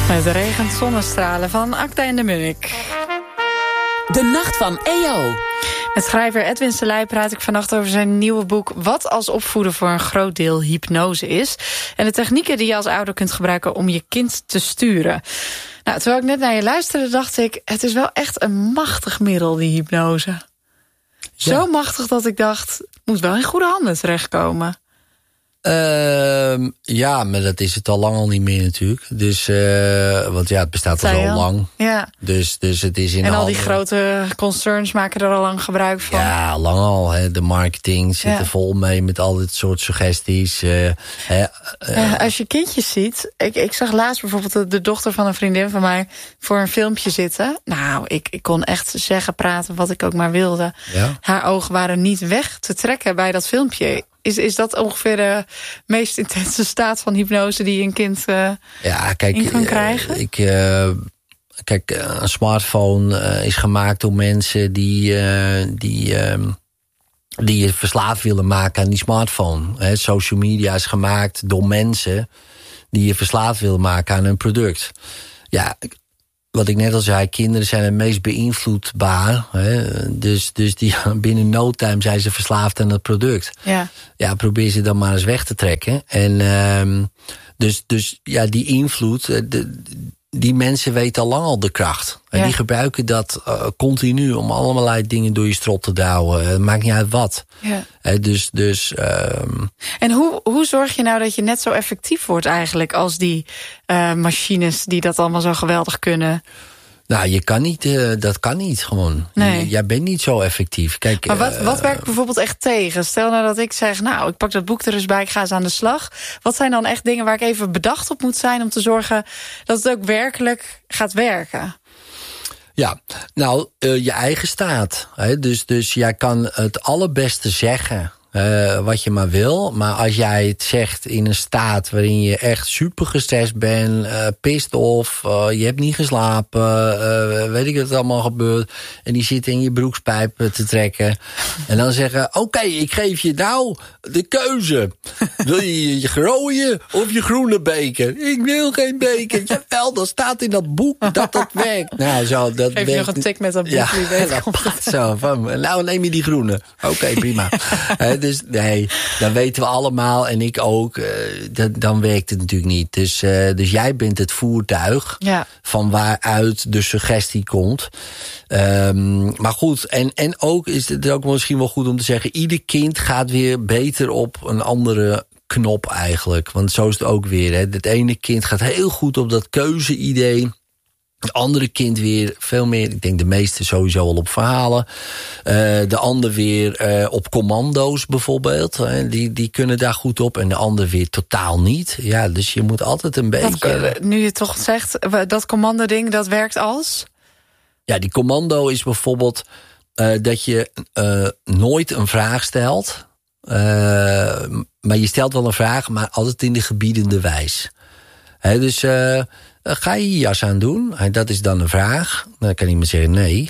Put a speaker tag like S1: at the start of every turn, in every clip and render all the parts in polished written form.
S1: Met de regent zonnestralen van Akda en de Munnik.
S2: De Nacht van EO.
S1: Met schrijver Edwin Selei praat ik vannacht over zijn nieuwe boek... Wat als opvoeden voor een groot deel hypnose is. En de technieken die je als ouder kunt gebruiken om je kind te sturen. Nou, terwijl ik net naar je luisterde, dacht ik... het is wel echt een machtig middel, die hypnose. Ja. Zo machtig dat ik dacht, het moet wel in goede handen terechtkomen.
S3: Ja, maar dat is het al lang al niet meer natuurlijk. Dus, want ja, het bestaat al zo lang.
S1: Ja.
S3: Dus het is in
S1: en al die grote concerns maken er al lang gebruik van.
S3: Ja, lang al. Hè. De marketing zit er vol mee met al dit soort suggesties.
S1: Als je kindjes ziet... Ik zag laatst bijvoorbeeld de dochter van een vriendin van mij... voor een filmpje zitten. Nou, ik kon echt zeggen, praten wat ik ook maar wilde. Ja. Haar ogen waren niet weg te trekken bij dat filmpje. Is dat ongeveer de meest intense staat van hypnose die een kind in kan krijgen?
S3: Kijk, een smartphone is gemaakt door mensen die je verslaafd willen maken aan die smartphone. Social media is gemaakt door mensen die je verslaafd willen maken aan hun product. Ja, wat ik net al zei, kinderen zijn het meest beïnvloedbaar. Hè? Dus die, binnen no time zijn ze verslaafd aan het product. Ja, probeer ze dan maar eens weg te trekken. En dus ja, die invloed, die mensen weten al lang al de kracht. En die gebruiken dat continu om allerlei dingen door je strot te douwen. Het maakt niet uit wat. Ja.
S1: En hoe zorg je nou dat je net zo effectief wordt eigenlijk... als die machines die dat allemaal zo geweldig kunnen?
S3: Nou, je kan niet, dat kan niet gewoon. Nee. Jij bent niet zo effectief. Kijk,
S1: maar wat werkt bijvoorbeeld echt tegen? Stel nou dat ik zeg, nou, ik pak dat boek er eens bij, ik ga eens aan de slag. Wat zijn dan echt dingen waar ik even bedacht op moet zijn... om te zorgen dat het ook werkelijk gaat werken?
S3: Ja, nou, je eigen staat. Hè? Dus jij kan het allerbeste zeggen... wat je maar wil. Maar als jij het zegt in een staat waarin je echt super gestrest bent... pissed off, je hebt niet geslapen... weet ik wat er allemaal gebeurt... en die zit in je broekspijp te trekken... en dan zeggen, oké, ik geef je nou de keuze. Wil je je rode of je groene beker? Ik wil geen beker. Jawel, dat staat in dat boek dat werkt. Nou, zo, dat
S1: geef je nog een tik met dat boek. Ja, wie weet
S3: zo, nou, neem je die groene. Oké, prima. Dus nee, dan weten we allemaal, en ik ook, dan werkt het natuurlijk niet. Dus jij bent het voertuig van waaruit de suggestie komt. Maar goed, en ook is het ook misschien wel goed om te zeggen... ieder kind gaat weer beter op een andere knop eigenlijk. Want zo is het ook weer. Hè. Het ene kind gaat heel goed op dat keuze-idee... Het andere kind weer veel meer, ik denk de meeste sowieso al op verhalen. De ander weer op commando's bijvoorbeeld. Die kunnen daar goed op. En de ander weer totaal niet. Ja, dus je moet altijd een beetje...
S1: Nu je toch zegt, dat commando-ding, dat werkt als?
S3: Ja, die commando is bijvoorbeeld dat je nooit een vraag stelt. Maar je stelt wel een vraag, maar altijd in de gebiedende wijs. Dus... ga je je jas aan doen? Dat is dan een vraag. Dan kan iemand zeggen nee.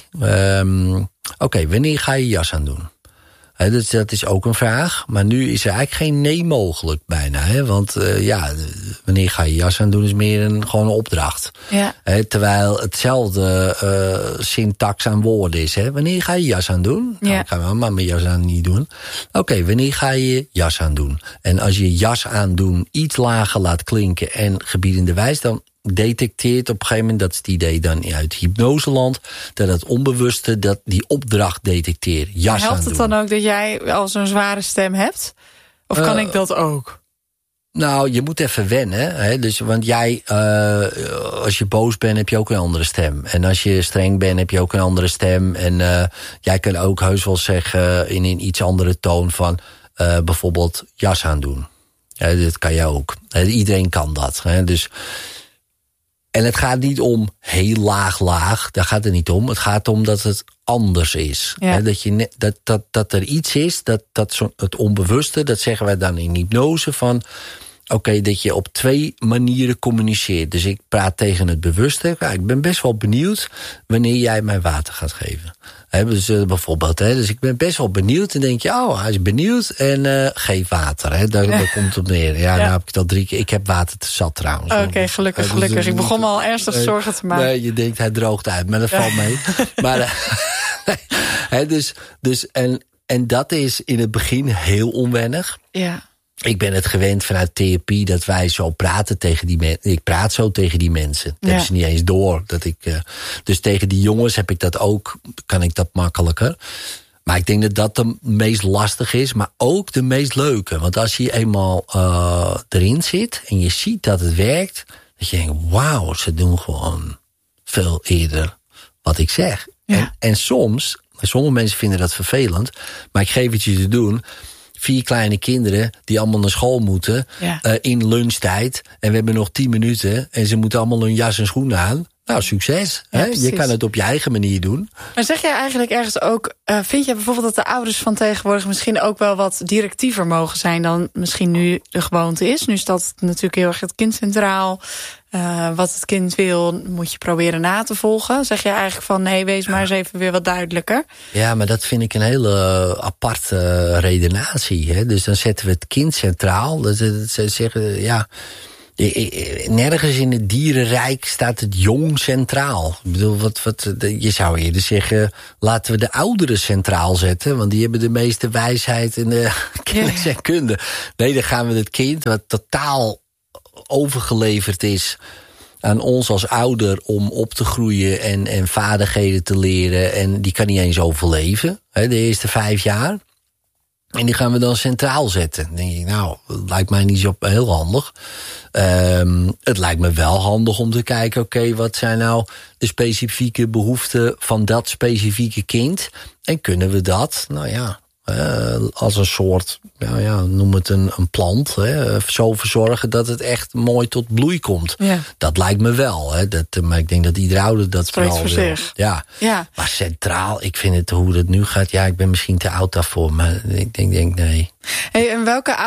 S3: Oké, wanneer ga je je jas aan doen? Dus dat is ook een vraag. Maar nu is er eigenlijk geen nee mogelijk bijna. Want wanneer ga je je jas aan doen is meer gewoon een opdracht. Ja. Terwijl hetzelfde syntax aan woorden is. Wanneer ga je je jas aan doen? Nou, ik ga maar mijn jas aan niet doen. Oké, wanneer ga je je jas aan doen? En als je jas aan doen iets lager laat klinken en gebiedende wijs... dan detecteert op een gegeven moment, dat is het idee dan uit hypnoseland... dat het onbewuste dat die opdracht detecteert. Jas
S1: helpt het dan ook dat jij al zo'n zware stem hebt? Of kan ik dat ook?
S3: Nou, je moet even wennen. Hè? Dus, want jij, als je boos bent, heb je ook een andere stem. En als je streng bent, heb je ook een andere stem. En jij kan ook heus wel zeggen in een iets andere toon van... bijvoorbeeld jas aandoen. Ja, dat kan jij ook. Iedereen kan dat. Hè? Dus... En het gaat niet om heel laag, daar gaat het niet om. Het gaat om dat het anders is. Ja. Dat er iets is, dat het onbewuste, dat zeggen wij dan in hypnose van... dat je op 2 manieren communiceert. Dus ik praat tegen het bewuste. Ik ben best wel benieuwd wanneer jij mij water gaat geven. Dus bijvoorbeeld, dus ik ben best wel benieuwd. En denk je, hij is benieuwd en geef water. Daar komt het op neer. Ja, nou heb ik het al 3 keer. Ik heb water te zat trouwens.
S1: Oké, gelukkig. Ik begon me al ernstig zorgen te maken.
S3: Nee, je denkt hij droogt uit, maar dat valt mee. Maar en dat is in het begin heel onwennig.
S1: Ja.
S3: Ik ben het gewend vanuit therapie dat wij zo praten tegen die mensen. Ik praat zo tegen die mensen. Dat hebben ze niet eens door. Dus tegen die jongens heb ik dat ook, kan ik dat makkelijker. Maar ik denk dat dat de meest lastig is, maar ook de meest leuke. Want als je eenmaal erin zit en je ziet dat het werkt, dat je denkt, wauw, ze doen gewoon veel eerder wat ik zeg.
S1: Ja.
S3: En soms, sommige mensen vinden dat vervelend, maar ik geef het je te doen. 4 kleine kinderen die allemaal naar school moeten in lunchtijd. En we hebben nog 10 minuten en ze moeten allemaal hun jas en schoenen aan. Nou, succes.
S1: Ja,
S3: je kan het op je eigen manier doen.
S1: Maar zeg jij eigenlijk ergens ook, vind jij bijvoorbeeld dat de ouders van tegenwoordig misschien ook wel wat directiever mogen zijn dan misschien nu de gewoonte is? Nu staat het natuurlijk heel erg het kind centraal. Wat het kind wil, moet je proberen na te volgen. Zeg jij eigenlijk van, nee, wees maar eens even weer wat duidelijker. Ja,
S3: maar dat vind ik een hele aparte redenatie. Hè? Dus dan zetten we het kind centraal. Ze zeggen, nergens in het dierenrijk staat het jong centraal. Ik bedoel, je zou eerder zeggen, laten we de ouderen centraal zetten, want die hebben de meeste wijsheid en de kennis en kunde. Nee, dan gaan we het kind, wat totaal overgeleverd is aan ons als ouder om op te groeien en vaardigheden te leren. En die kan niet eens overleven, de eerste 5 jaar. En die gaan we dan centraal zetten. Dan denk ik, nou, dat lijkt mij niet zo heel handig. Het lijkt me wel handig om te kijken, oké, wat zijn nou de specifieke behoeften van dat specifieke kind? En kunnen we dat, nou ja, als een soort, noem het een plant, zo verzorgen dat het echt mooi tot bloei komt. Ja. Dat lijkt me wel. Maar ik denk dat iedere ouder dat wel wil. Ja. Maar centraal, ik vind het hoe het nu gaat, ik ben misschien te oud daarvoor, maar ik denk nee.
S1: Hey, en welke